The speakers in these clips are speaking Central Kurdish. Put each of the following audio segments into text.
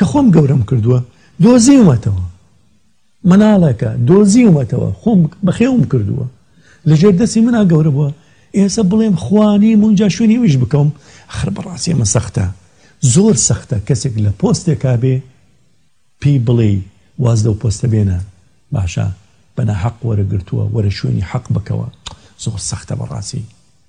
کە خۆم گەورەم کردووە دۆزیومەتەوە مناڵێکە دۆزیومەتەوە خۆم بەخێوم کردووە لەژێر دەستی منە گەورە بووە ئێستا بڵێم خوانی مونجا شوێنی ویش بکەم ئەخر بەڕاستی ئەمە سەختە زۆر سەختە کەسێک لە پۆستێکا بێ پێی بڵێ واز لەو پۆستە بێنە باشە بەنا حەق وەرەگرتووە وەرە شوێنی حەق بکەوە زۆر سەختە بەڕاستی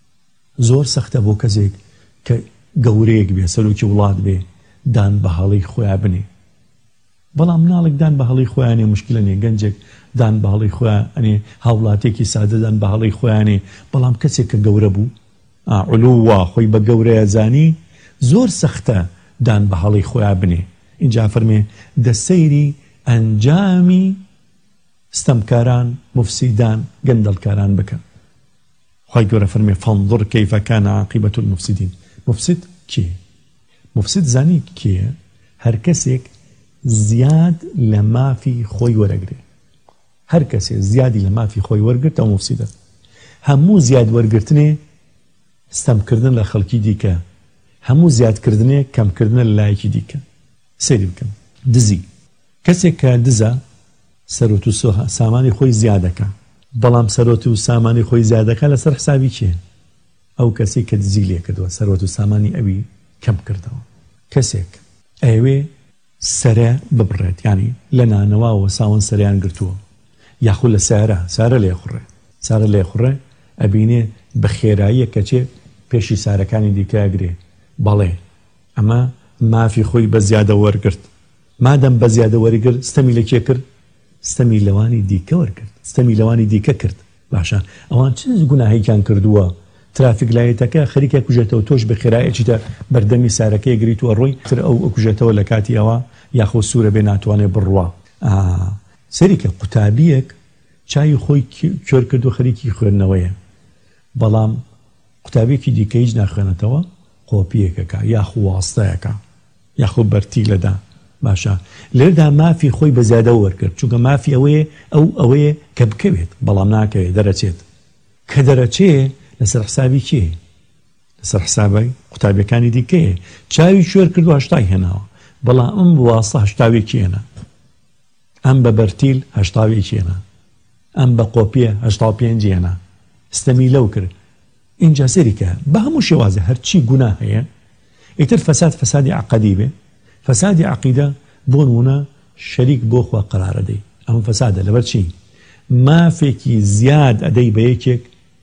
زۆر سەختە بۆ کەسێک کە گەورەیەک بێ سەرۆکی وڵات بێ دان بە هەڵی خۆیان بنێ بەڵام مناڵێک دان بە هەڵی خۆیانێ مشکلە نیە گەنجێک دان بە هەڵی خۆیانێ هاوڵاتێکی سادە دان بە هەڵی خۆیانێ بەڵام کەسێک کە گەورە بوو علووە خۆی بە گەورەیە زانی زۆر سەختە دان بە هەڵی خۆیان بنێ اینجا فەرمێ دەسەیری ئەنجامی ستەمکاران مفسیدان گەندەڵکاران بکە خی گەورە فەرمێ فانظر كيف كان عاقبة المفسدين مفسد کێ مفسد زانی کێ هەر کەسێک زیاد لە مافی خۆی وەرەگرێ هەر کەسێ زیادی لە مافی خۆی وەرگرت ئەو مفسیدە هەموو زیاد وەرگرتنێ ستەمکردن لە خەڵکی دیکە هەموو زیادکردنێ کەمکردنە لە لایەکی دیکە سەیری بکەن دزی کەسێک کە دزە سەرۆت و سامانی خۆی زیادەکە بەڵام سەرۆت و سامانی خۆی زیادەکە لەسەر حسابی کێ ئەو کەسێک کە دزی لێ کردووە سەرۆت و سامانی ئەوی کەم کردەوە کەسێک ئەوێ سەرە ببڕێت ینی لە نانەوەوە ساوەن سەریان گرتووە یاخود لە سارە لێخوڕێ ئەبینێ بە خێراییە کەچێ پێشی سارەکانی دیکە ئەگرێ بەڵێ ئەمە مافی خۆی بە زیادە وەرگرت مادەم بە زیادە وەرگرت ستەمی لە کێ کرد ستەمی لەوانی دیکە وەرگرت ستەمی لەوانی دیکە کرد باشە ئەوان چ گوناهێکیان کردووە ترافیک لایەتەکە خەریکە کوژێتەوە تۆش بە خێرایەکیدا بەردەمی سارەکەی گریتووە ڕۆی تر ئەو کوژێتەوە لە کاتی ئەوە یاخۆ سوورە بێ ناتوانێت بڕوا سەریکە قوتابیەک چای خۆی کێر کردو خەریکی خوێندنەوەیە بەڵام قوتابیەکی دیکە هیچ ناخوێنێتەوە قۆپیەکەکە یاخۆ واستەیەکە یاخۆ بەرتی لەدا باشە لێردا مافی خۆی بە زیادە وەرگرت چونکە مافی ئەوەیە کە بکەوێت بەڵام ناکەوێت دەرەچێت کە دەرەچێ لەسەر حسابی کێ لەسەر حسابی قوتابیەکانی دیکەیە چاوی کوێر کردو هەشتای هێناوە بەڵام ئەم بواسە هەشتاوێکی هێنا ئەم بە بەرتیل هەشتاوێکی هێنا ئەم بە قۆپیە هەشتا و پێنج هێنا ستەمی لەو کرد اینجا سەریکە بە هەموو شێوازە هەرچی گوناه هەیە ئیتر فەسادی عەقەدی بێ فەسادی عەقیدە بۆ نمونە شەریک بۆ خوا قەرارە دەی ئەم فەسادە لەبەر چی مافێکی زیاد ئەدەی بە یەکێک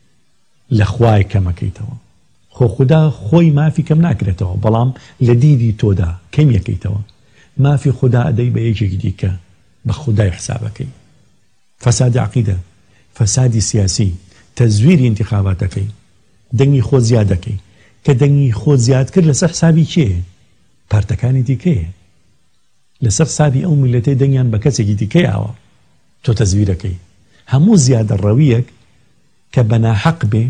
لە خوای کەمەکەیتەوە خۆ خوددا خۆی مافی کەم ناکرێتەوە بەڵام لە دیدی تۆدا کەم یەکەیتەوە مافی خوددا ئەدەی بە یەکێکی دیکە بە خودای حسابەکەی فەسادی عەقیدە فەسادی سیاسی تەزویری انتخاباتەکەی دەنگی خۆ زیادەکەی کە دەنگی خۆ زیاد کرد لەسەر حسابی کێ پارتەکانی دیکەیە لەسەر حسابی ئەو میلەتەی دەنگیان بە کەسێکی دیکەیەوە تۆ تەزویرەکەی هەموو زیادە ڕەویەک کە بەناحەق بێ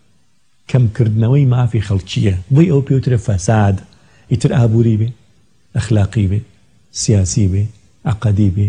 کەمکردنەوەی مافی خەڵکیە بۆی ئەو پێوترە فەساد ئیتر ئابووری بێ ئەخلاقی بێ سیاسی بێ عەقەدی بێ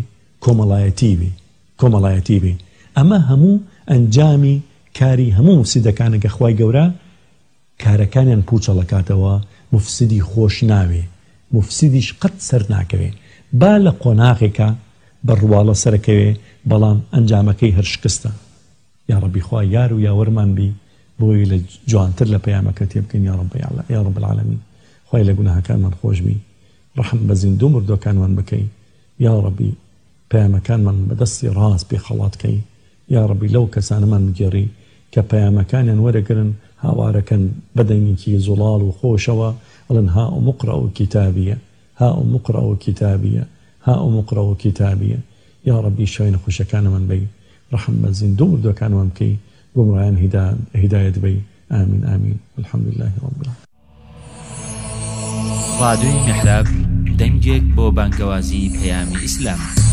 کۆمەڵایەتی بێ ئەمە هەموو ئەنجامی کاری هەموو مفسیدەکانە کە خوای گەورە کارەکانیان پوچەڵەکاتەوە مفسیدی خۆش ناوێ مفسیدیش قەت سەر ناکەوێ با لە قۆناغێکە بە ڕواڵە سەرەکەوێ بەڵام ئەنجامەکەی هەر شکستە یا ڕەبی خوا یار و یاوەرمان بی بۆی لە جوانتر لە پەیامەکە تێبکەین یا ڕەب العالەمین خوای لە گوناهەکانمان خۆش بی ڕەحم بە زیندوو مردوەکانمان بکەی یا ڕەبی پەیامەکانمان بەدەستی ڕاست پێ خەڵاتکەی یا ڕەبی لەو کەسانەمان بگێڕی کە پەیامەکانیان وەرەگرن هاوارەکەن بەدەنگێکی زوڵاڵ و خۆشەوە ئەڵێن هاؤم اقرأوا کتابیە هاؤم اقرأوا کتابیە هاؤم اقرأوا کتابیە یا ڕەبی شوێنە خۆشەکانمان بی ڕەحم بە زیندوو مردوەکانمان بکەی گومڕایان هیدایەت بی ئامین ئامین الحمد لله رب العالمین ڕادیۆی میحراب دەنگێک بۆ بانگەوازی پەیامی ئیسلام